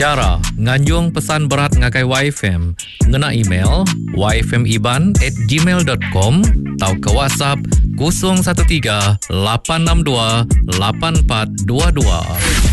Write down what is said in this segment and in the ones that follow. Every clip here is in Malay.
Cara nganjung pesan berat ngagai YFM, ngena email yfmiban@gmail.com atau ke WhatsApp 013 862 8422.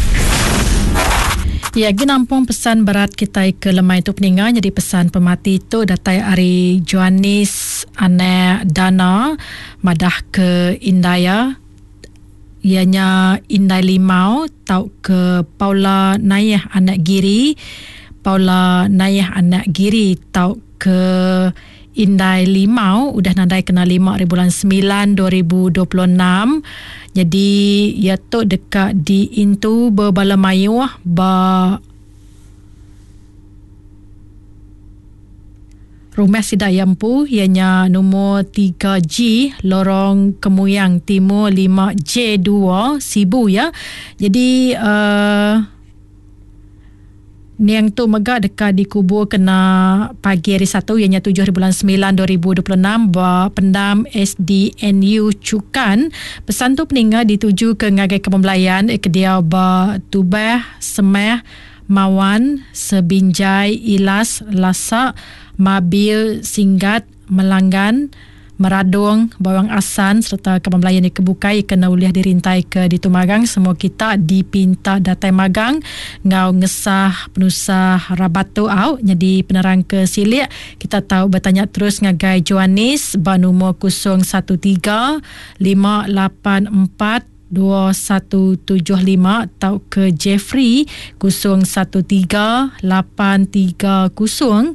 Ya, ginampung pesan berat kita ke lemai tu peninga. Jadi pesan pemati tu datai Ari Joanis ane Dana madah ke Indaya. Ianya Indai Limau tau ke Paula Nayah anak Giri. Paula Nayah anak Giri tau ke Indai Limau udah nandai kena 5 bulan 9 2026. Jadi ia tu dekat di Intu Berbalamayu ba Rumah Sidak Yampu, ianya nombor 3G Lorong Kemuyang Timur 5J2 Sibu ya. Jadi Niang tu megak dekat dikubur kena pagi hari 1 ianya 7 bulan 9 2026 ba pendam SDNU Cukan. Pesan tu peninggal dituju ke ngagai kepembelayan ke dia ba Tubah Semeh Mawan Sebinjai Ilas Lasak Mabil Singgat Melanggan Meradong, Bawang Asan serta kepembelayan yang kebukai kena uliah dirintai ke di Tumagang. Semua kita dipinta datai magang ngau ngesah penusah rabatu au. Jadi penerang ke silik kita tahu bertanya terus ngagai Joanis ba nombor 013 584 2175 atau ke Jeffrey 013-830-4720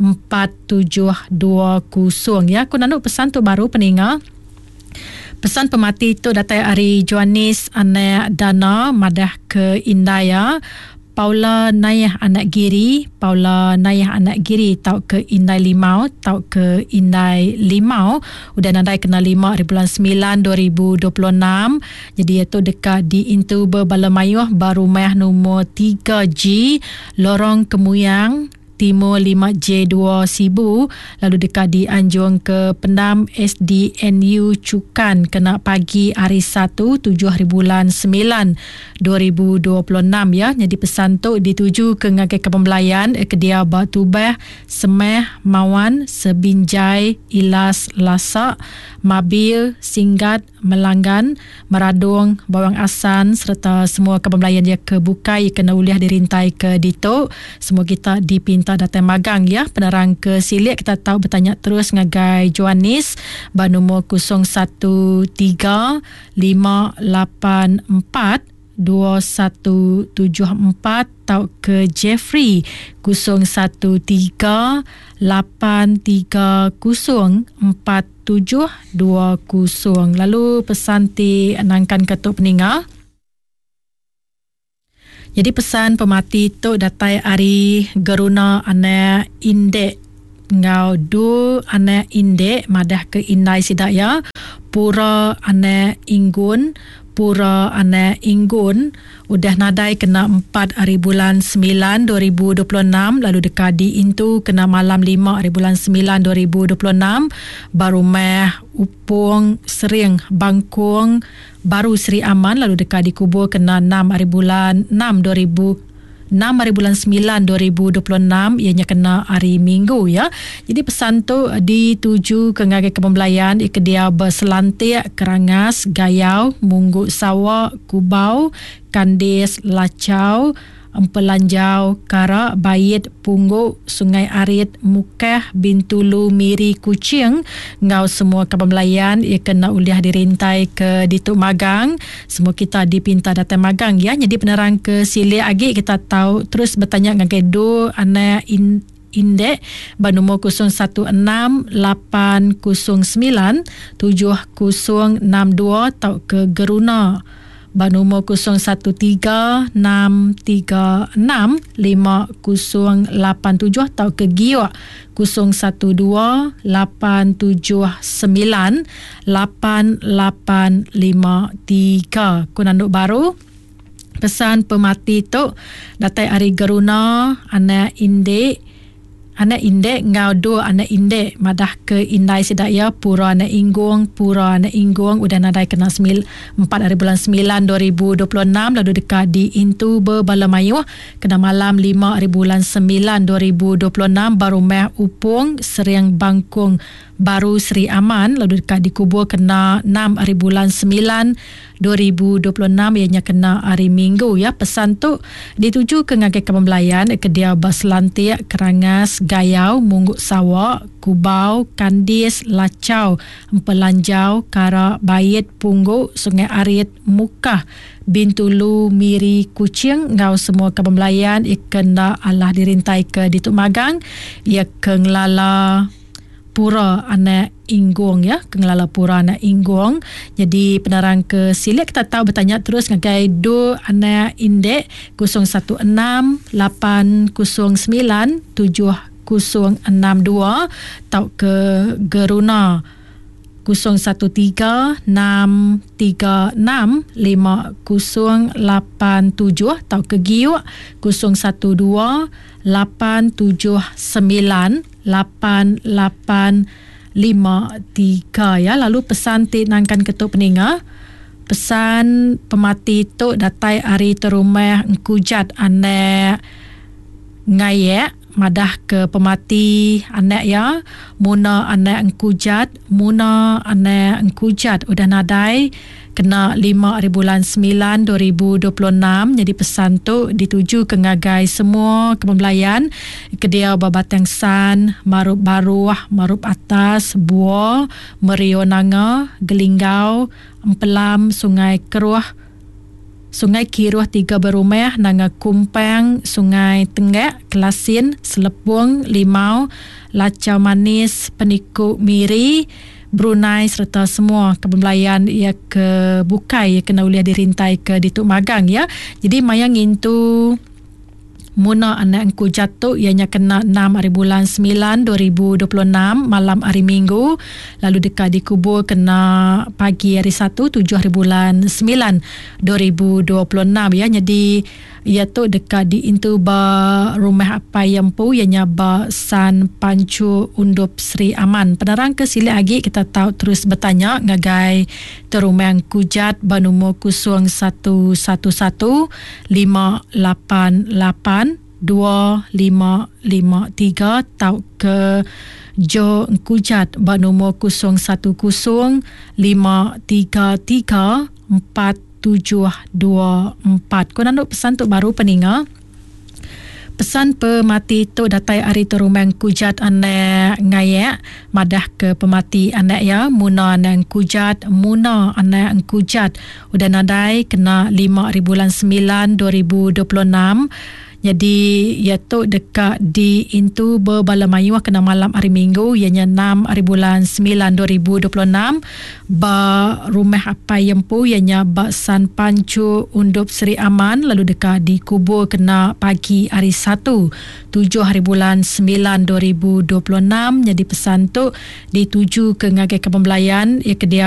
ya. Aku nak pesan tu baru peninga. Pesan pemati tu datai Ari Joanis anak Dana madah ke Indaya. Paula Nayah anak Giri, Paula Nayah anak Giri tau ke Indai Limau, tau ke Indai Limau udah nandai kena 5 bulan 9 2026. Jadi itu dekat di Intu Berbalamayu baru meh nombor 3G Lorong Kemuyang Timur 5J2 Sibu, lalu dekat di Anjung ke Pendam SDNU Cukan kena pagi hari 1 7 bulan 9 2026 ya. Jadi pesan tu dituju ke ngagai kepembelayan ke dia Batubah Semeh Mawan Sebinjai Ilas Lasak Mabil Singgat Melanggan Meradong Bawang Asan serta semua kepembelayan dia kebukai kena uliah dirintai ke dito. Semua kita dipinta datang magang ya. Penerang ke silik kita tahu bertanya terus ngagai Joanis ba nombor 013 584 2174 atau ke Jeffrey 013-830-4720. Lalu pesan ti anangkan ketuk peninga. Jadi pesan pemati tu datai Ari Geruna anak Indek ngau du anak Indek madah ke Indai Sidaya. Pura anak Inggun, Pura anak Inggun udah nadai kena 4 hari bulan 9 2026, lalu dekat di Intu kena malam 5 hari bulan 9 2026. Baru meh Upung Sering Bangkung Baru Seri Aman, lalu dekat dikubur kena 6 hari bulan 6 hari bulan 9 2026, ianya kena hari Minggu ya. Jadi pesan tu dituju ke ngagai kepembelayan ke dia Berselantik, Kerangas, Gayau, Mungguk Sawa, Kubau, Kandis, Lacau, Empelanjau, Karak, Bayit, Pungguk, Sungai Arit, Mukeh, Bintulu, Miri, Kucing. Ngau semua kepembelayan ia kena uliah dirintai ke dituk magang. Semua kita dipinta datang magang ya. Jadi penerang ke silik agi kita tahu terus bertanya ngagai do anak Indek ba nombor 016-809-7062 atau ke Geruna ba nombor 013-636-5087 atau ke Giok 012-879-8853. Kunanduk baru pesan pemati tu datai Ari Geruna anak Indek anak indek ngau do anak indek madah ke indai sidak ya pura anak inggung udah nadai kena 4 hari bulan 9 2026 lalu dekat di Intu Berbalamayu kena malam 5 hari bulan 9 2026 baru meh upung Seriang Bangkung Baru Seri Aman lalu dekat dikubur kena 6 hari bulan 9 2026 ianya kena hari Minggu ya. Pesan tu dituju ke ngagai Kebembelayan ke dia Baslantik Kerangas Gayau Mungguk Sawak Kubau Kandis Lacau Empelanjau Kara Bayit Pungguk Sungai Arit Mukah Bintulu Miri Kucing ngau semua Kebembelayan ikena Allah dirintai ke Dituk Magang ia kenglala Pura Anak Inggung ya, Kengelala Pura Anak Inggung. Jadi penerang ke silik kita tahu bertanya terus ngagai do anak indek 016 809 7062 tau ke Geruna 013 636 5087 tau ke Giuk 012 879 8853 ya. Lalu pesan tinangkan ketuk peninga pesan pemati tok datai ari terumah engkujat anak ngayek madah ke pemati anak ya muna anak engkujat udah nadai kena 5 hari bulan 9 2026. Jadi pesan tu dituju ke ngagai semua Kebembelayan ke dia Babatang San Marup Baruah Marup Atas Buah Merio Nanga Gelinggau Empelam Sungai Keruah Sungai Kiruah 3 Berumah Nanga Kumpang Sungai Tenggak Kelasin Selepung Limau Lacau Manis Peniku Miri Brunei serta semua Kebembelayan ia ke Bukai ia kena uliah dirintai ke Dituk Magang ya. Jadi mayang itu muna anak engku jatuh ianya kena 6 hari bulan 9 2026 malam hari Minggu lalu dekat dikubur kena pagi hari 1 7 hari bulan 9 2026 ya. Jadi ia tu dekat di Intu ba rumah apa yang pu ianya ba San Pancu Undup Seri Aman. Penerang ke sili lagi kita tahu terus bertanya ngagai terumang kujat ba nombor 0111 588 2553 tau ke Jo Kujat ba nombor 010 533 4724. Kau nak pesan tu baru peninga pesan pemati tu datai ari terumang kujat anak ngayak madah ke pemati anak ya muna anak kujat udah nadai kena 5 hari bulan 9 2026. Jadi ia tu dekat di Intu Berbalamayu kena malam hari Minggu ianya 6 hari bulan 9 2026 ba rumah apa yang pu ianya ba San Pancu Undup Seri Aman lalu dekat di kubur kena pagi hari 1 7 hari bulan 9 2026. Jadi pesan tu dituju ke ngagai Kebembelayan ia ke dia